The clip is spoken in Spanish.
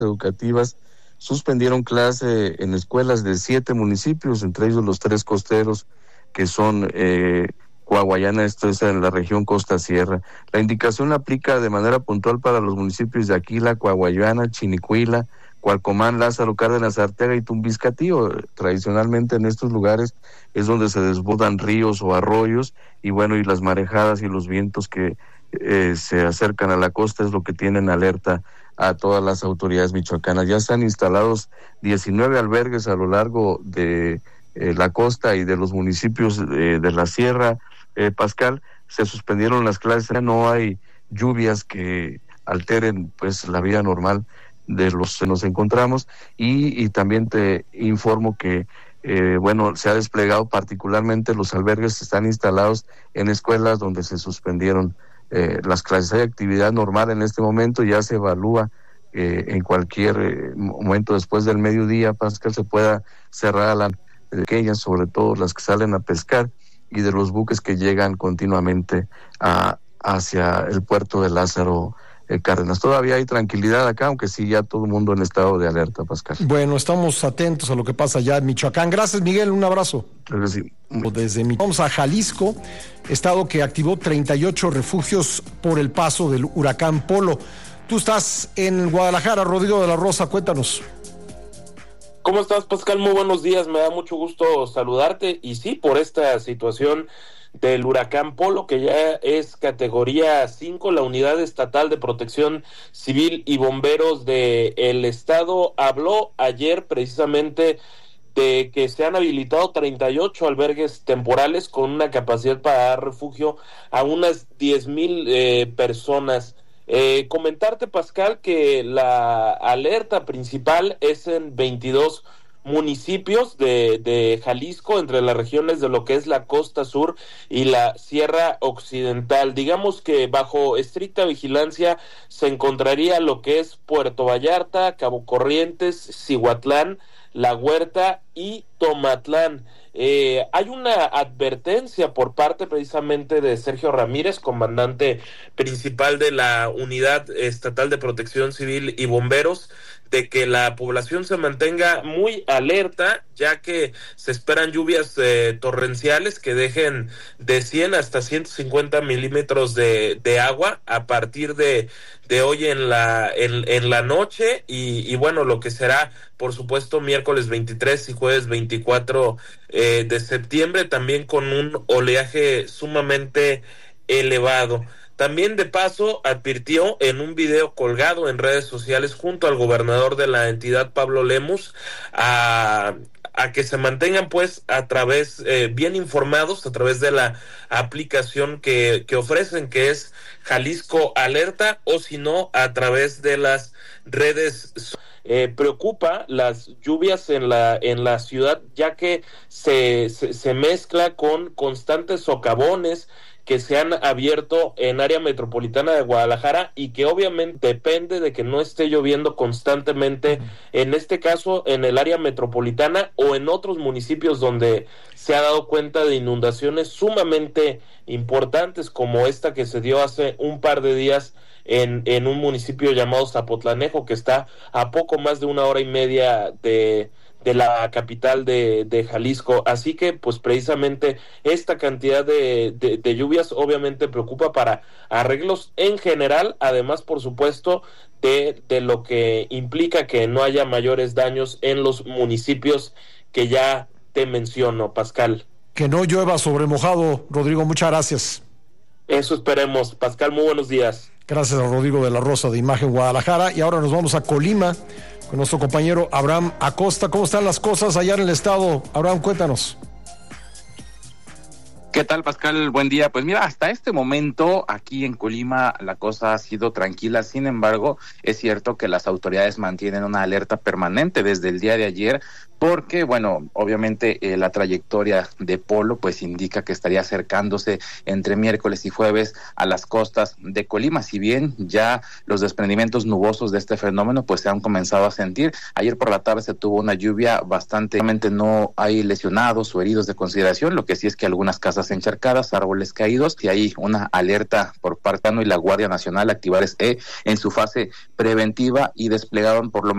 educativas suspendieron clase en escuelas de 7 municipios, entre ellos los 3 costeros, que son Coahuayana, esto es en la región Costa Sierra. La indicación aplica de manera puntual para los municipios de Aquila, Coahuayana, Chinicuila, Cualcomán, Lázaro Cárdenas, Arteaga y Tumbiscatío. Tradicionalmente en estos lugares es donde se desbordan ríos o arroyos, y bueno, y las marejadas y los vientos que se acercan a la costa es lo que tienen alerta a todas las autoridades michoacanas. Ya están instalados 19 albergues a lo largo de la costa y de los municipios de la sierra. Pascal, se suspendieron las clases, no hay lluvias que alteren pues la vida normal de los que nos encontramos, y también te informo que se ha desplegado, particularmente los albergues están instalados en escuelas donde se suspendieron las clases. Hay actividad normal en este momento, ya se evalúa en cualquier momento después del mediodía, Pascal, se pueda cerrar las pequeñas, sobre todo las que salen a pescar, y de los buques que llegan continuamente hacia el puerto de Lázaro Cárdenas. Todavía hay tranquilidad acá, aunque sí ya todo el mundo en estado de alerta, Pascal. Bueno, estamos atentos a lo que pasa allá en Michoacán. Gracias, Miguel, un abrazo. Creo que sí. Vamos a Jalisco, estado que activó 38 refugios por el paso del huracán Polo. Tú estás en Guadalajara, Rodrigo de la Rosa, cuéntanos. ¿Cómo estás, Pascal? Muy buenos días, me da mucho gusto saludarte. Y sí, por esta situación del huracán Polo, que ya es categoría 5, la Unidad Estatal de Protección Civil y Bomberos del Estado habló ayer precisamente de que se han habilitado 38 albergues temporales con una capacidad para dar refugio a unas 10,000 personas. Comentarte, Pascal, que la alerta principal es en 22 municipios de Jalisco, entre las regiones de lo que es la costa sur y la sierra occidental. Digamos que bajo estricta vigilancia se encontraría lo que es Puerto Vallarta, Cabo Corrientes, Cihuatlán, La Huerta y Tomatlán. Hay una advertencia por parte precisamente de Sergio Ramírez, comandante principal de la Unidad Estatal de Protección Civil y Bomberos, de que la población se mantenga muy alerta, ya que se esperan lluvias torrenciales que dejen de 100 hasta 150 milímetros de agua a partir de hoy en la noche, y bueno, lo que será por supuesto miércoles 23 y jueves 24 de septiembre, también con un oleaje sumamente elevado. También de paso advirtió en un video colgado en redes sociales junto al gobernador de la entidad, Pablo Lemus, a que se mantengan pues a través, bien informados a través de la aplicación que ofrecen, que es Jalisco Alerta, o si no a través de las redes. Preocupa las lluvias en la ciudad, ya que se mezcla con constantes socavones que se han abierto en área metropolitana de Guadalajara, y que obviamente depende de que no esté lloviendo constantemente, en este caso en el área metropolitana o en otros municipios donde se ha dado cuenta de inundaciones sumamente importantes, como esta que se dio hace un par de días en un municipio llamado Zapotlanejo, que está a poco más de 1 hora y media de la capital de Jalisco. Así que pues precisamente esta cantidad de lluvias obviamente preocupa para arreglos en general, además por supuesto de lo que implica que no haya mayores daños en los municipios que ya te menciono, Pascal. Que no llueva sobre mojado, Rodrigo, muchas gracias. Eso esperemos, Pascal, muy buenos días. Gracias a Rodrigo de la Rosa de Imagen Guadalajara. Y ahora nos vamos a Colima con nuestro compañero Abraham Acosta. ¿Cómo están las cosas allá en el estado? Abraham, cuéntanos. ¿Qué tal, Pascal? Buen día. Pues mira, hasta este momento aquí en Colima la cosa ha sido tranquila. Sin embargo, es cierto que las autoridades mantienen una alerta permanente desde el día de ayer, porque, bueno, obviamente la trayectoria de Polo pues indica que estaría acercándose entre miércoles y jueves a las costas de Colima. Si bien ya los desprendimientos nubosos de este fenómeno pues se han comenzado a sentir, ayer por la tarde se tuvo una lluvia bastante, obviamente no hay lesionados o heridos de consideración, lo que sí es que algunas casas encharcadas, árboles caídos, y hay una alerta por parte de la Guardia Nacional activar en su fase preventiva, y desplegaron por lo